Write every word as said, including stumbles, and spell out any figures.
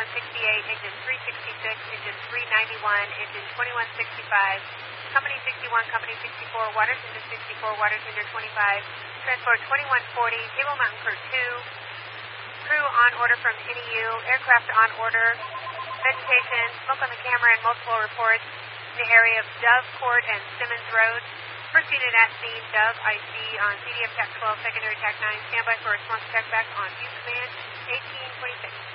twenty-one sixty-eight, engine three sixty-six, engine three ninety-one, engine twenty-one sixty-five, company sixty-one, company sixty-four, water tender sixty-four, water tender twenty-five, transport twenty-one forty, Table Mountain Crew two, crew on order from N E U, aircraft on order, vegetation, smoke on the camera and multiple reports in the area of Dove Court and Simmons Road. Proceeded at scene, Dove, I C on C D F T A C twelve, secondary T A C nine, standby for response check back on view command eighteen twenty-six.